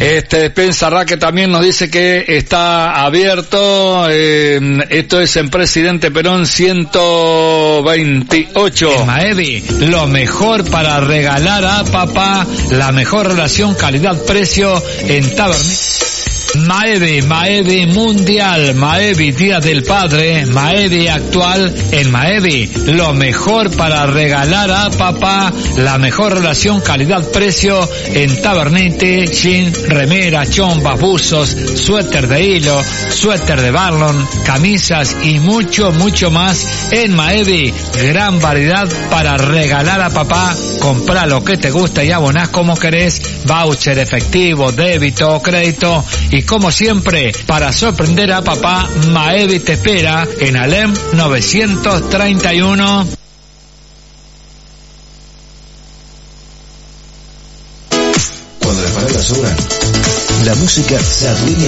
Despensa Raque también nos dice que está abierto. Esto es en Presidente Perón 128. En Maevi, lo mejor para regalar a papá, la mejor relación calidad-precio en Tabernet. Maevi Mundial, Maevi Día del Padre, Maevi actual en Maevi, lo mejor para regalar a papá, la mejor relación calidad-precio en Tabernete, jean, remera, chombas, buzos, suéter de hilo, suéter de Barlon, camisas y mucho más en Maevi, gran variedad para regalar a papá. Comprá lo que te gusta y abonás como querés, voucher, efectivo, débito o crédito. Y como siempre, para sorprender a papá, Maevi te espera en Alem 931. Cuando las palabras sobran, la música se adueña